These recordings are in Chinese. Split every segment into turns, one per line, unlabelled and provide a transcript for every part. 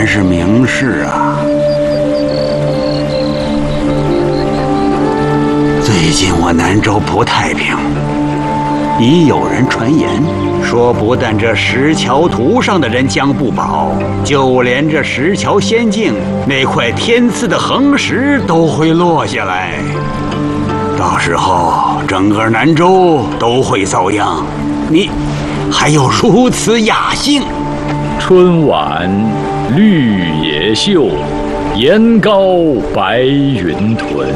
是明事啊。最近我南州不太平，已有人传言说，不但这石桥图上的人将不保，就连这石桥仙境那块天赐的横石都会落下来。到时候整个南州都会遭殃，你还有如此雅兴？
春晚绿野秀，岩高白云屯。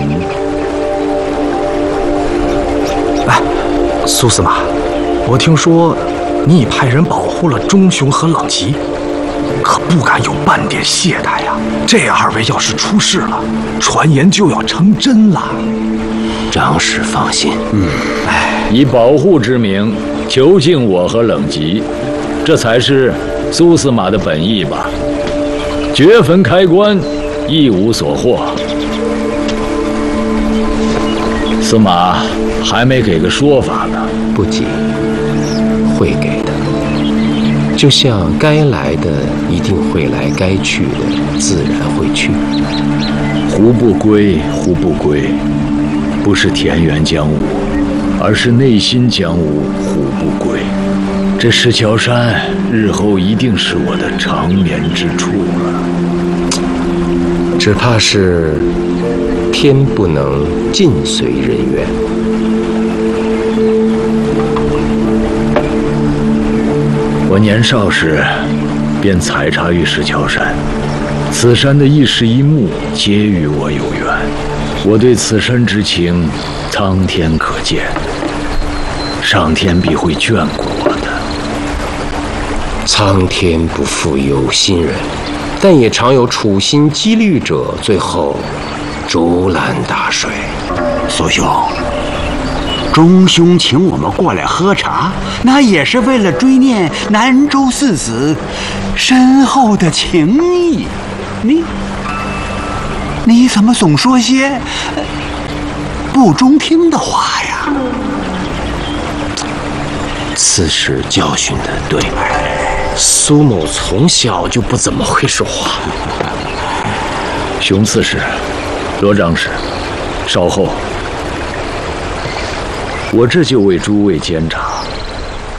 哎，苏司马，我听说你已派人保护了钟雄和冷吉，可不敢有半点懈怠呀。这二位要是出事了，传言就要成真了。
张氏放心，
以保护之名囚禁我和冷吉，这才是苏司马的本意吧？掘坟开棺，一无所获。司马还没给个说法呢。
不急，会给的。就像该来的一定会来，该去的自然会去。
胡不归，胡不归，不是田园将武，而是内心将武。胡不归，这石桥山日后一定是我的长眠之处了。
只怕是天不能尽随人愿。
我年少时便采茶于石桥山，此山的一石一木皆与我有缘。我对此山之情，苍天可见，上天必会眷顾我的。
苍天不负有心人，但也常有处心积虑者，最后竹篮打水。
苏兄，钟兄请我们过来喝茶，那也是为了追念南州四子深厚的情谊。你怎么总说些不中听的话呀？
此时教训的对，苏某从小就不怎么会说话。
熊刺史，罗张氏，稍后，我这就为诸位监察。